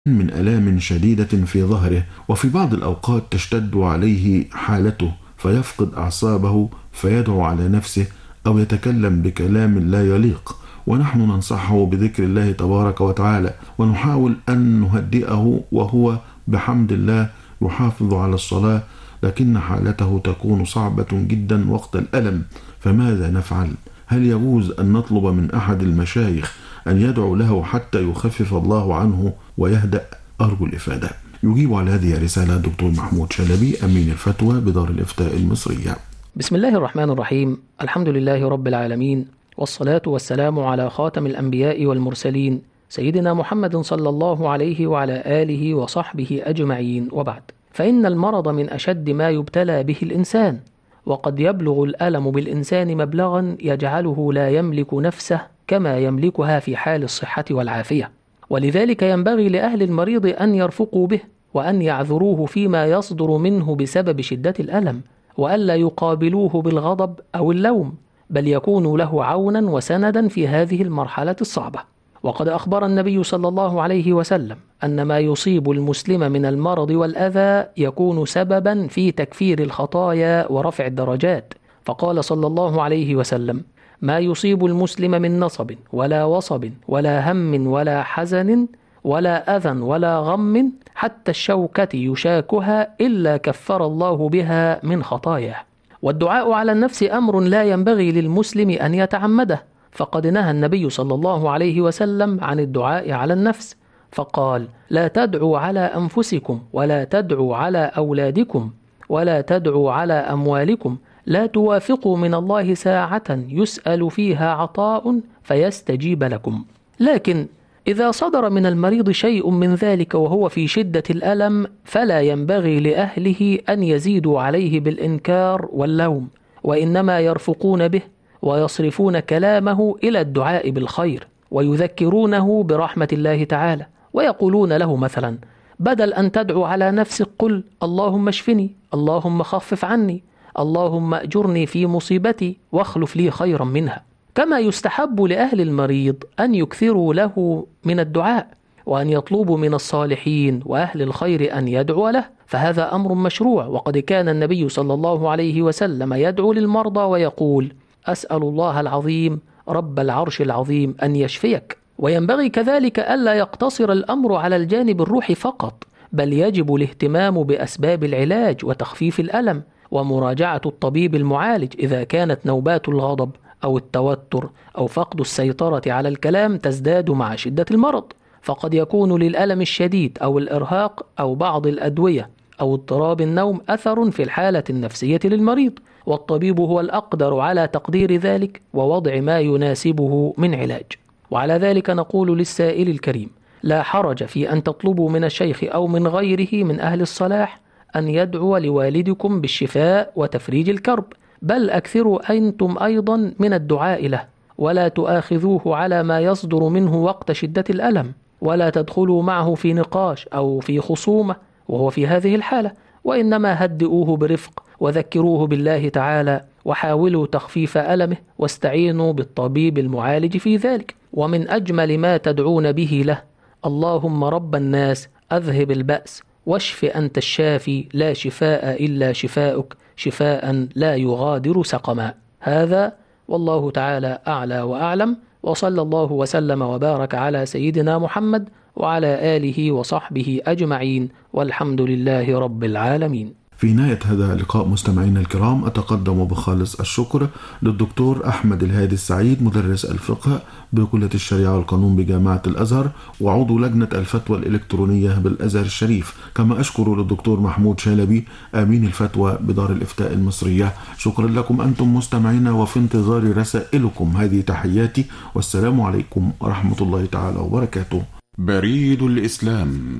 من آلام شديدة في ظهره، وفي بعض الأوقات تشتد عليه حالته فيفقد أعصابه فيدعو على نفسه أو يتكلم بكلام لا يليق، ونحن ننصحه بذكر الله تبارك وتعالى ونحاول أن نهدئه، وهو بحمد الله يحافظ على الصلاة، لكن حالته تكون صعبة جدا وقت الألم. فماذا نفعل؟ هل يجوز أن نطلب من أحد المشايخ أن يدعو له حتى يخفف الله عنه ويهدأ؟ أرجو الإفادة. يجيب على هذه الرسالة الدكتور محمود شلبي، أمين الفتوى بدار الإفتاء المصرية. بسم الله الرحمن الرحيم. الحمد لله رب العالمين، والصلاة والسلام على خاتم الأنبياء والمرسلين سيدنا محمد صلى الله عليه وعلى آله وصحبه أجمعين، وبعد. فإن المرض من أشد ما يبتلى به الإنسان، وقد يبلغ الألم بالإنسان مبلغا يجعله لا يملك نفسه كما يملكها في حال الصحة والعافية، ولذلك ينبغي لأهل المريض أن يرفقوا به وأن يعذروه فيما يصدر منه بسبب شدة الألم، وألا يقابلوه بالغضب أو اللوم، بل يكونوا له عونا وسندا في هذه المرحلة الصعبة. وقد أخبر النبي صلى الله عليه وسلم أن ما يصيب المسلم من المرض والأذى يكون سببا في تكفير الخطايا ورفع الدرجات، فقال صلى الله عليه وسلم: ما يصيب المسلم من نصب ولا وصب ولا هم ولا حزن ولا أذى ولا غم حتى الشوكة يشاكها إلا كفر الله بها من خطاياه. والدعاء على النفس أمر لا ينبغي للمسلم أن يتعمده، فقد نهى النبي صلى الله عليه وسلم عن الدعاء على النفس، فقال: لا تدعوا على أنفسكم ولا تدعوا على أولادكم ولا تدعوا على أموالكم، لا توافقوا من الله ساعة يسأل فيها عطاء فيستجيب لكم. لكن إذا صدر من المريض شيء من ذلك وهو في شدة الألم، فلا ينبغي لأهله أن يزيدوا عليه بالإنكار واللوم، وإنما يرفقون به ويصرفون كلامه إلى الدعاء بالخير، ويذكرونه برحمة الله تعالى، ويقولون له مثلا: بدل أن تدعو على نفسك قل اللهم اشفني، اللهم خفف عني، اللهم أجرني في مصيبتي واخلف لي خيرا منها. كما يستحب لأهل المريض أن يكثروا له من الدعاء، وأن يطلبوا من الصالحين وأهل الخير أن يدعو له، فهذا أمر مشروع. وقد كان النبي صلى الله عليه وسلم يدعو للمرضى ويقول: أسأل الله العظيم رب العرش العظيم أن يشفيك. وينبغي كذلك ألا يقتصر الأمر على الجانب الروحي فقط، بل يجب الاهتمام بأسباب العلاج وتخفيف الألم، ومراجعة الطبيب المعالج إذا كانت نوبات الغضب أو التوتر أو فقد السيطرة على الكلام تزداد مع شدة المرض، فقد يكون للألم الشديد أو الإرهاق أو بعض الأدوية أو اضطراب النوم أثر في الحالة النفسية للمريض، والطبيب هو الأقدر على تقدير ذلك ووضع ما يناسبه من علاج. وعلى ذلك نقول للسائل الكريم: لا حرج في أن تطلبوا من الشيخ أو من غيره من أهل الصلاح أن يدعو لوالدكم بالشفاء وتفريج الكرب، بل أكثروا أنتم أيضا من الدعاء له، ولا تؤاخذوه على ما يصدر منه وقت شدة الألم، ولا تدخلوا معه في نقاش أو في خصومة وهو في هذه الحالة، وإنما هدئوه برفق وذكروه بالله تعالى، وحاولوا تخفيف ألمه، واستعينوا بالطبيب المعالج في ذلك. ومن أجمل ما تدعون به له: اللهم رب الناس أذهب البأس واشف أنت الشافي لا شفاء إلا شفاؤك شفاء لا يغادر سقما. هذا والله تعالى أعلى وأعلم، وصلى الله وسلم وبارك على سيدنا محمد وعلى آله وصحبه أجمعين، والحمد لله رب العالمين. في نهاية هذا اللقاء مستمعينا الكرام، أتقدم بخالص الشكر للدكتور أحمد الهادي السعيد، مدرس الفقه بكلية الشريعة والقانون بجامعة الأزهر وعضو لجنة الفتوى الإلكترونية بالأزهر الشريف، كما أشكر للدكتور محمود شلبي أمين الفتوى بدار الإفتاء المصرية. شكرا لكم أنتم مستمعينا، وفي انتظار رسائلكم. هذه تحياتي، والسلام عليكم ورحمة الله تعالى وبركاته. بريد الإسلام،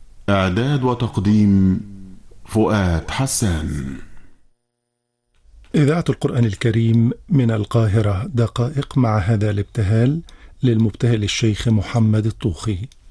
إعداد وتقديم فؤاد حسان. إذاعة القرآن الكريم من القاهرة، دقائق مع هذا الابتهال للمبتهل الشيخ محمد الطوخي.